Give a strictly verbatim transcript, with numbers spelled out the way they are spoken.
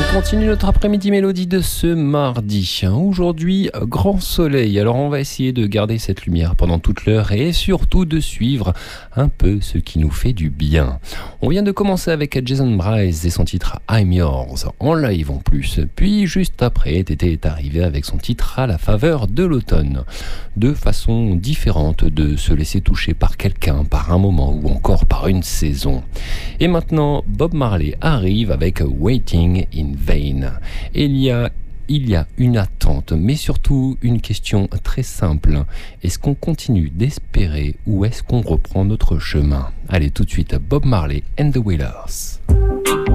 continue notre après-midi mélodie de ce mardi. Aujourd'hui, grand soleil. Alors on va essayer de garder cette lumière pendant toute l'heure et surtout de suivre un peu ce qui nous fait du bien. On vient de commencer avec Jason Mraz et son titre I'm Yours en live en plus. Puis juste après, Tété est arrivé avec son titre À la faveur de l'automne. Deux façons différentes de se laisser toucher par quelqu'un, par un moment ou encore par une saison. Et maintenant, Bob Marley arrive avec Waiting in Vain. Et il y a Il y a une attente, mais surtout une question très simple. Est-ce qu'on continue d'espérer ou est-ce qu'on reprend notre chemin ? Allez, tout de suite, Bob Marley and the Wailers.